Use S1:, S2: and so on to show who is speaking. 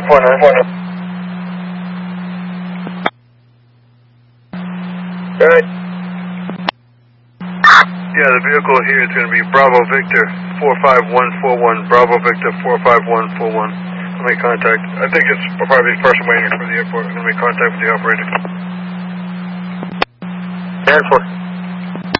S1: Good.
S2: Yeah, the vehicle here is going to be Bravo Victor 45141. Bravo Victor 45141. Let me contact. I think it's probably the person waiting for the airport. Let me contact with the operator.
S1: Airport.